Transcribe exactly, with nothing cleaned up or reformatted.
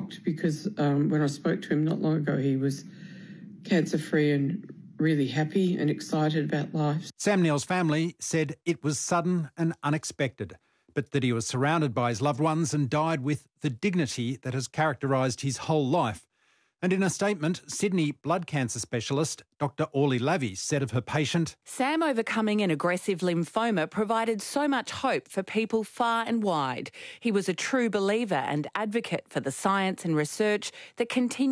shocked because um, when I spoke to him not long ago, he was cancer-free and really happy and excited about life. Sam Neill's family said it was sudden and unexpected, but that he was surrounded by his loved ones and died with the dignity that has characterised his whole life. And in a statement, Sydney blood cancer specialist Doctor Orly Lavie said of her patient, Sam overcoming an aggressive lymphoma provided so much hope for people far and wide. He was a true believer and advocate for the science and research that continue